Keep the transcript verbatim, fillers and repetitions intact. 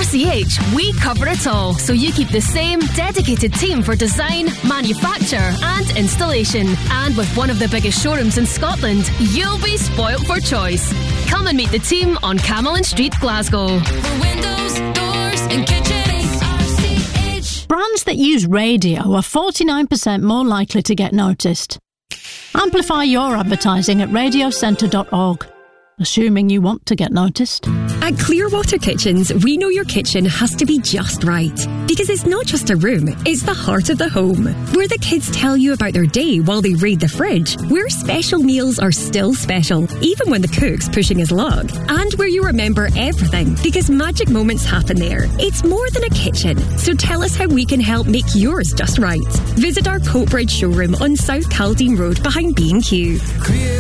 C H, we cover it all, so you keep the same dedicated team for design, manufacture and installation. And with one of the biggest showrooms in Scotland, you'll be spoilt for choice. Come and meet the team on Camelin Street, Glasgow. For windows, doors and kitchens, R C H. Brands that use radio are forty-nine percent more likely to get noticed. Amplify your advertising at radio centre dot org. Assuming you want to get noticed. At Clearwater Kitchens, we know your kitchen has to be just right. Because it's not just a room, it's the heart of the home. Where the kids tell you about their day while they raid the fridge. Where special meals are still special, even when the cook's pushing his lug. And where you remember everything, because magic moments happen there. It's more than a kitchen, so tell us how we can help make yours just right. Visit our Coatbridge showroom on South Caldine Road behind B and Q.